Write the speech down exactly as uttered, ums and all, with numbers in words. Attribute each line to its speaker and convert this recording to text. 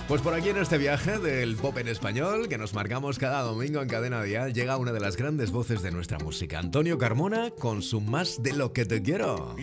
Speaker 1: Pues por aquí en este viaje del pop en español que nos marcamos cada domingo en Cadena Dial llega una de las grandes voces de nuestra música, Antonio Carmona, con su Más de lo que te quiero.